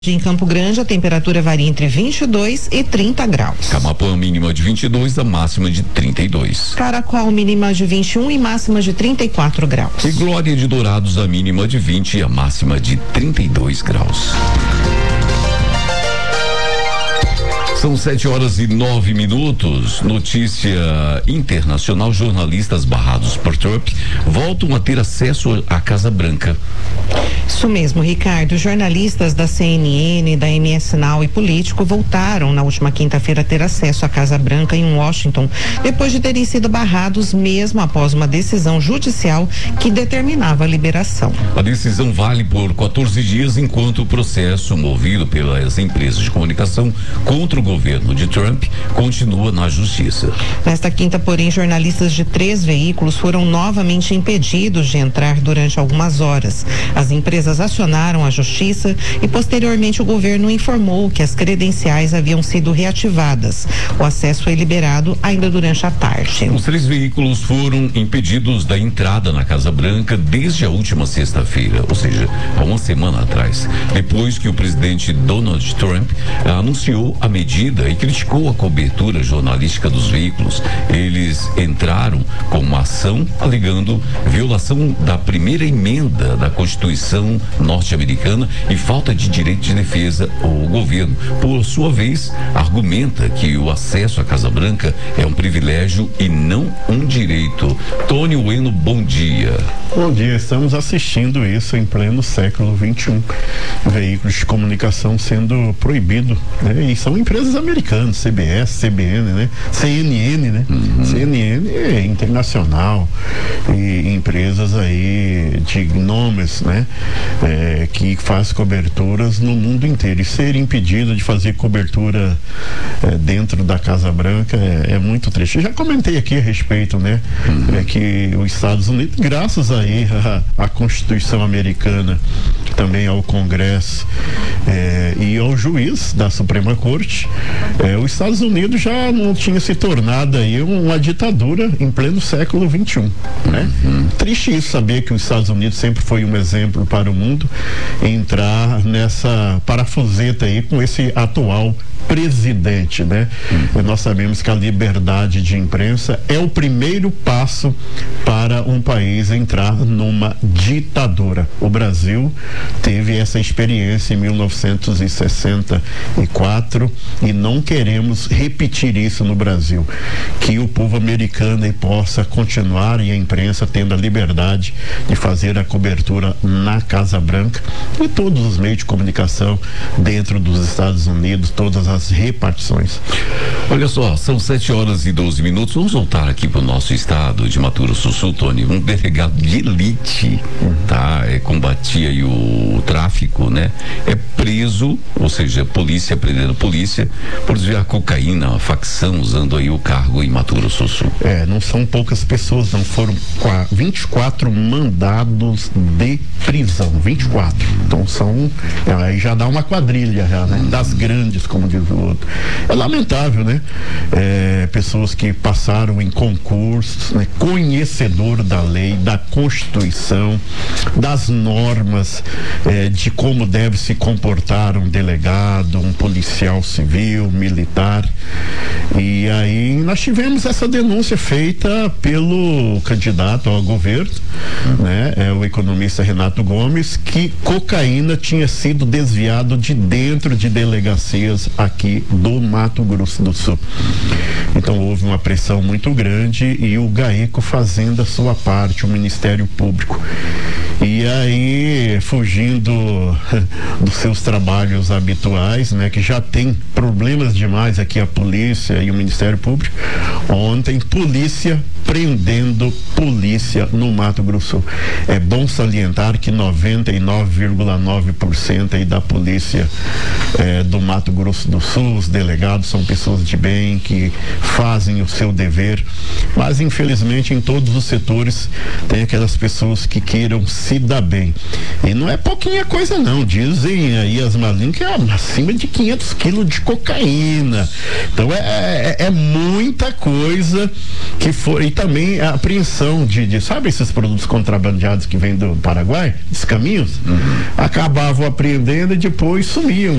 Em Campo Grande, a temperatura varia entre 22 e 30 graus. Camapuã, mínima de 22, a máxima de 32. Caracol, mínima de 21 e máxima de 34 graus. E Glória de Dourados, a mínima de 20 e a máxima de 32 graus. São 7h09. Notícia internacional: jornalistas barrados por Trump voltam a ter acesso à Casa Branca. Isso mesmo, Ricardo. Jornalistas da CNN, da MS Now e Político voltaram na última quinta-feira a ter acesso à Casa Branca em Washington, depois de terem sido barrados mesmo após uma decisão judicial que determinava a liberação. A decisão vale por 14 dias, enquanto o processo movido pelas empresas de comunicação contra o governo de Trump continua na justiça. Nesta quinta, porém, jornalistas de 3 veículos foram novamente impedidos de entrar durante algumas horas. As empresas acionaram a justiça e posteriormente o governo informou que as credenciais haviam sido reativadas. O acesso foi liberado ainda durante a tarde. Os 3 veículos foram impedidos da entrada na Casa Branca desde a última sexta-feira, ou seja, há uma semana atrás, depois que o presidente Donald Trump anunciou a medida e criticou a cobertura jornalística dos veículos. Eles entraram com uma ação alegando violação da primeira emenda da Constituição norte-americana e falta de direito de defesa. O governo, por sua vez, argumenta que o acesso à Casa Branca é um privilégio e não um direito. Tony Ueno, bom dia. Bom dia, estamos assistindo isso em pleno século XXI. Veículos de comunicação sendo proibidos, né? E são empresas americanas, CBS, CBN, né? CNN, né? CNN é internacional e empresas aí de nomes, né? Que faz coberturas no mundo inteiro, e ser impedido de fazer cobertura dentro da Casa Branca é muito triste. Eu já comentei aqui a respeito, né? Que os Estados Unidos, graças aí à Constituição americana, também ao Congresso e ao juiz da Suprema Corte, os Estados Unidos já não tinha se tornado aí uma ditadura em pleno século XXI, né? Triste isso, saber que os Estados Unidos sempre foi um exemplo para o mundo entrar nessa parafuseta aí com esse atual presidente, né? Nós sabemos que a liberdade de imprensa é o primeiro passo para um país entrar numa ditadura. O Brasil teve essa experiência em 1964 e não queremos repetir isso no Brasil. Que o povo americano aí possa continuar, e a imprensa tendo a liberdade de fazer a cobertura na Casa Branca e todos os meios de comunicação dentro dos Estados Unidos, todas as repartições. Olha só, são 7h12. Vamos voltar aqui para o nosso estado de Mato Grosso do Sul, Tony. Um delegado de elite, tá? Combatia aí o tráfico, né? É preso, ou seja, polícia prendendo polícia por desviar cocaína, uma facção usando aí o cargo em Mato Grosso do Sul. Não são poucas pessoas, não, foram 24 mandados de prisão, 24. Então aí já dá uma quadrilha já, né? Das grandes, como diz o outro. É lamentável, né? Pessoas que passaram em concursos, né? Conhecedor da lei, da Constituição, das normas, de como deve se comportar um delegado, um policial civil, militar. E aí nós tivemos essa denúncia feita pelo candidato ao governo, né? O economista Renato Gomes, que cocaína tinha sido desviado de dentro de delegacias aqui do Mato Grosso do Sul. Então houve uma pressão muito grande e o GAECO fazendo a sua parte, o Ministério Público. E aí, fugindo dos seus trabalhos habituais, né, que já tem problemas demais aqui a polícia e o Ministério Público, ontem, polícia prendendo polícia no Mato Grosso. É bom salientar que 99,9% aí da polícia do Mato Grosso do Sul, os delegados são pessoas de bem, que fazem o seu dever, mas infelizmente em todos os setores tem aquelas pessoas que queiram se dar bem. E não é pouquinha coisa não, dizem aí as malinhas que é acima de 500 quilos de cocaína. Então é muita coisa que foi E também a apreensão sabe esses produtos contrabandeados que vêm do Paraguai, dos caminhos? Acabavam apreendendo e depois sumiam.